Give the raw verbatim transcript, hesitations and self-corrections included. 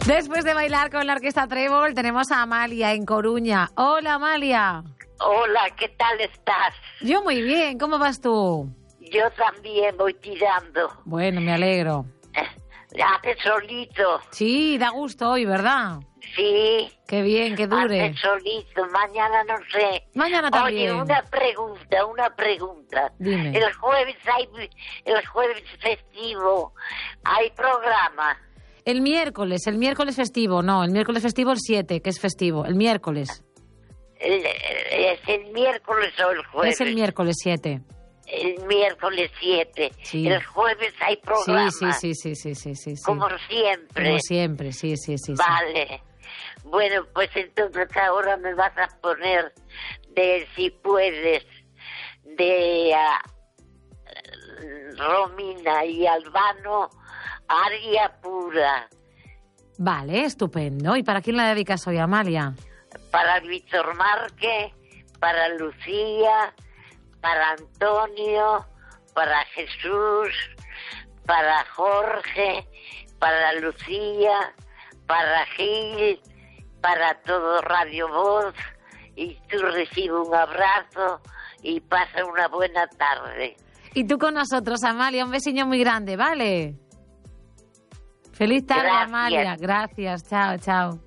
Después de bailar con la Orquesta Trébol, tenemos a Amalia en Coruña. Hola, Amalia. Hola, ¿qué tal estás? Yo muy bien, ¿cómo vas tú? Yo también voy tirando. Bueno, me alegro. Hace solito. Sí, da gusto hoy, ¿verdad? Sí. Qué bien, que dure. Hace solito, mañana no sé. Mañana también. Oye, una pregunta, una pregunta. Dime. El jueves hay, el jueves festivo, ¿hay programa? El miércoles, el miércoles festivo, no, el miércoles festivo el siete, que es festivo, el miércoles. El, ¿Es el miércoles o el jueves? Es el miércoles siete. El miércoles siete. Sí. El jueves hay programa. Sí, sí, sí, sí, sí, sí, sí. Como siempre. Como siempre, sí, sí, sí. Vale. Sí. Bueno, pues entonces ahora me vas a poner de Si Puedes, de uh, Romina y Albano, Aria Pura. Vale, estupendo. ¿Y para quién la dedicas hoy, Amalia? Para Víctor Márquez, para Lucía, para Antonio, para Jesús, para Jorge, para Lucía, para Gil, para todo Radio Voz, y tú recibe un abrazo y pasa una buena tarde. Y tú con nosotros, Amalia, un besiño muy grande, ¿vale? Feliz tarde, Gracias. Amalia. Gracias, chao, chao.